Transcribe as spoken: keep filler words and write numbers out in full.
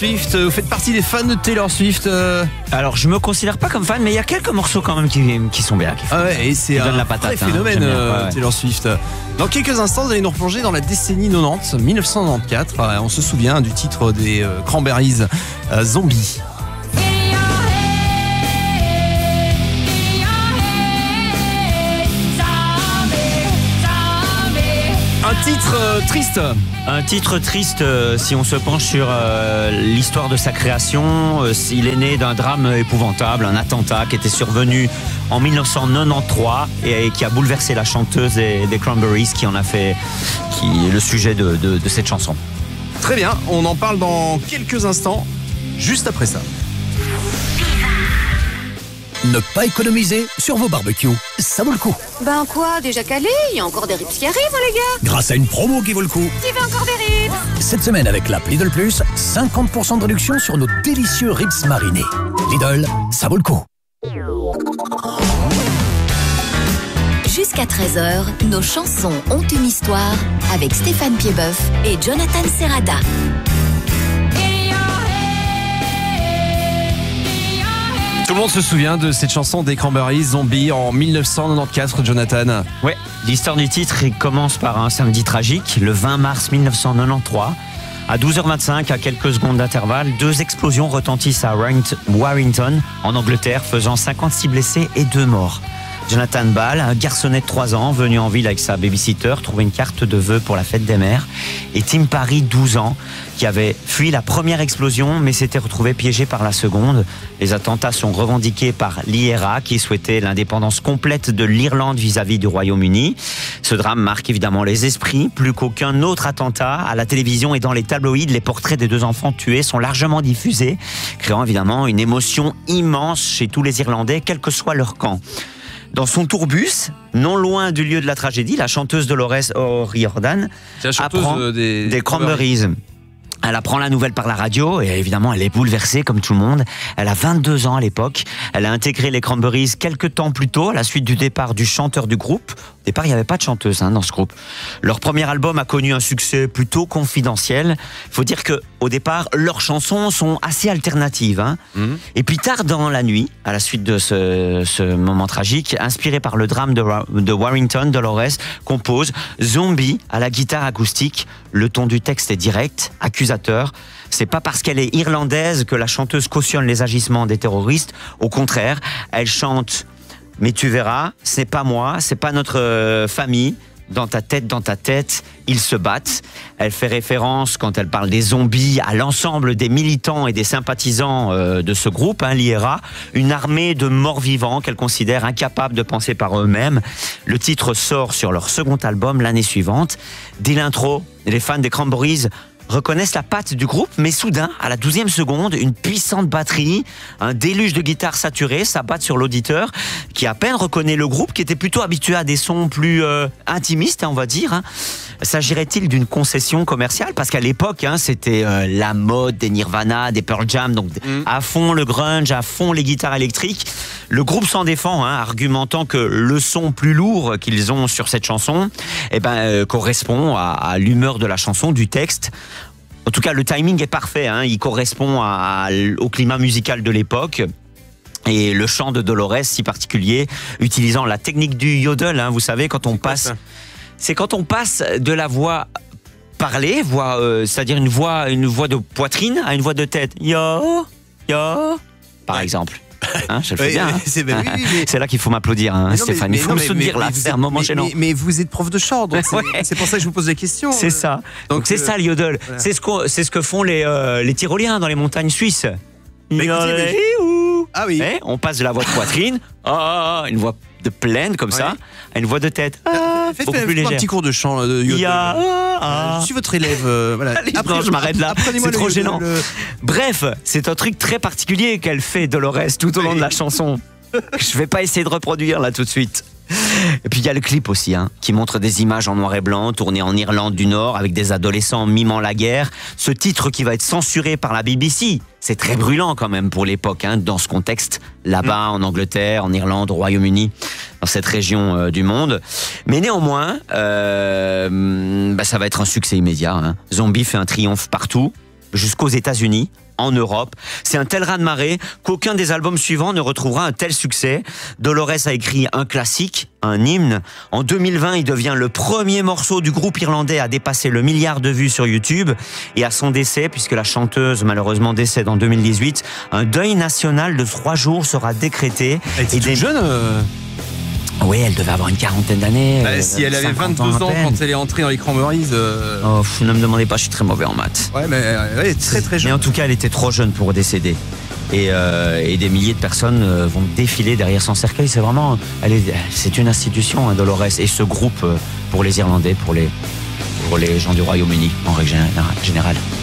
Swift. Vous faites partie des fans de Taylor Swift euh... Alors, je me considère pas comme fan, mais il y a quelques morceaux quand même qui, qui sont bien. Qui ah ouais, et c'est un la patate, vrai phénomène, hein, euh, ouais, ouais. Taylor Swift. Dans quelques instants, vous allez nous replonger dans la décennie quatre-vingt-dix, dix-neuf cent quatre-vingt-quatorze. On se souvient du titre des euh, Cranberries, euh, Zombie. Un titre euh, triste. Un titre triste euh, si on se penche sur euh, l'histoire de sa création. Euh, il est né d'un drame épouvantable, un attentat qui était survenu en dix-neuf cent quatre-vingt-treize et, et qui a bouleversé la chanteuse des, des Cranberries, qui en a fait qui est le sujet de, de, de cette chanson. Très bien, on en parle dans quelques instants, juste après ça. Ne pas économiser sur vos barbecues, ça vaut le coup. Ben quoi, déjà calé? Il y a encore des ribs qui arrivent, hein, les gars. Grâce à une promo qui vaut le coup. Qui veut encore des ribs? Cette semaine avec l'app Lidl Plus, cinquante pour cent de réduction sur nos délicieux ribs marinés. Lidl, ça vaut le coup. Jusqu'à treize heures, nos chansons ont une histoire avec Stéphane Piedboeuf et Jonathan Serrada. Tout le monde se souvient de cette chanson des Cranberries, Zombie, en dix-neuf cent quatre-vingt-quatorze, Jonathan. Ouais, l'histoire du titre commence par un samedi tragique, le vingt mars mille neuf cent quatre-vingt-treize. À douze heures vingt-cinq, à quelques secondes d'intervalle, deux explosions retentissent à Warrington, en Angleterre, faisant cinquante-six blessés et deux morts. Jonathan Ball, un garçonnet de trois ans, venu en ville avec sa babysitter, trouvait une carte de vœux pour la fête des mères. Et Tim Parry, douze ans, qui avait fui la première explosion, mais s'était retrouvé piégé par la seconde. Les attentats sont revendiqués par l'I R A, qui souhaitait l'indépendance complète de l'Irlande vis-à-vis du Royaume-Uni. Ce drame marque évidemment les esprits, plus qu'aucun autre attentat. À la télévision et dans les tabloïds, les portraits des deux enfants tués sont largement diffusés, créant évidemment une émotion immense chez tous les Irlandais, quel que soit leur camp. Dans son tourbus, non loin du lieu de la tragédie, la chanteuse Dolores O'Riordan apprend des, des Cranberries. Elle apprend la nouvelle par la radio et évidemment elle est bouleversée comme tout le monde. Elle a vingt-deux ans à l'époque. Elle a intégré les Cranberries quelques temps plus tôt, à la suite du départ du chanteur du groupe. Au départ, il n'y avait pas de chanteuse hein, dans ce groupe. Leur premier album a connu un succès plutôt confidentiel. Il faut dire qu'au départ, leurs chansons sont assez alternatives. Hein. Mmh. Et puis tard dans la nuit, à la suite de ce, ce moment tragique, inspiré par le drame de, de Warrington, Dolores compose Zombie à la guitare acoustique. Le ton du texte est direct, accusateur. C'est pas parce qu'elle est irlandaise que la chanteuse cautionne les agissements des terroristes. Au contraire, elle chante « Mais tu verras, c'est pas moi, c'est pas notre euh, famille. Dans ta tête, dans ta tête, ils se battent. » Elle fait référence, quand elle parle des zombies, à l'ensemble des militants et des sympathisants euh, de ce groupe, hein, l'I R A, une armée de morts-vivants qu'elle considère incapables de penser par eux-mêmes. Le titre sort sur leur second album l'année suivante. Dès l'intro, les fans des Cranberries reconnaissent la patte du groupe, mais soudain, à la douzième seconde, une puissante batterie, un déluge de guitares saturées s'abattent sur l'auditeur, qui à peine reconnaît le groupe, qui était plutôt habitué à des sons plus euh, intimistes, hein, on va dire. Hein. S'agirait-il d'une concession commerciale? Parce qu'à l'époque, hein, c'était euh, la mode des Nirvana, des Pearl Jam, donc mmh. à fond le grunge, à fond les guitares électriques. Le groupe s'en défend, hein, argumentant que le son plus lourd qu'ils ont sur cette chanson eh ben, euh, correspond à, à l'humeur de la chanson, du texte. En tout cas, le timing est parfait, hein, il correspond à, à, au climat musical de l'époque. Et le chant de Dolores, si particulier, utilisant la technique du yodel, hein, vous savez, quand on passe... C'est quand on passe de la voix parlée, voix, euh, c'est-à-dire une voix, une voix de poitrine à une voix de tête. Yo, yo, par ouais. exemple. Hein, je le fais oui, bien. Hein. C'est, ben, oui, mais... c'est là qu'il faut m'applaudir, hein, Stéphane. Mais, mais, il faut non, me soutenir là, c'est un moment mais, gênant. Mais, mais vous êtes prof de chant, donc c'est, ouais. c'est pour ça que je vous pose des questions. C'est euh... ça. Donc, donc c'est euh... ça le yodel. Voilà. C'est, ce c'est ce que font les, euh, les tyroliens dans les montagnes suisses. Mais écoutez, mais... Ah oui. Eh, on passe de la voix de poitrine, oh, une voix de plaine comme ouais. ça, à une voix de tête. Ah, Faites beaucoup plus légère. Un petit cours de chant de yodel. A... Ah. Je suis votre élève. Euh, voilà. Allez, Après, non, je m'arrête là. C'est trop gênant. Le... Bref, c'est un truc très particulier qu'elle fait, Dolores, tout au long de la chanson. Je vais pas essayer de reproduire là tout de suite. Et puis il y a le clip aussi, hein, qui montre des images en noir et blanc, tournées en Irlande du Nord, avec des adolescents mimant la guerre. Ce titre qui va être censuré par la B B C, c'est très brûlant quand même pour l'époque, hein, dans ce contexte, là-bas, mmh. en Angleterre, en Irlande, au Royaume-Uni, dans cette région euh, du monde. Mais néanmoins, euh, bah, ça va être un succès immédiat. Hein. Zombie fait un triomphe partout. jusqu'aux États-Unis, en Europe. C'est un tel raz-de-marée qu'aucun des albums suivants ne retrouvera un tel succès. Dolores a écrit un classique, un hymne. En deux mille vingt, il devient le premier morceau du groupe irlandais à dépasser le milliard de vues sur YouTube. Et à son décès, puisque la chanteuse malheureusement décède en deux mille dix-huit, un deuil national de trois jours sera décrété. Elle était et toute des... jeune euh... Oui, elle devait avoir une quarantaine d'années. Bah, euh, si elle avait vingt-deux ans quand elle est entrée dans les Cranberries. Euh... Oh, pff, ne me demandez pas, je suis très mauvais en maths. Ouais, mais elle est très très jeune. Mais en tout cas, elle était trop jeune pour décéder. Et, euh, et des milliers de personnes euh, vont défiler derrière son cercueil. C'est vraiment, elle est, c'est une institution, hein, Dolores. Et ce groupe, euh, pour les Irlandais, pour les, pour les gens du Royaume-Uni, en règle générale.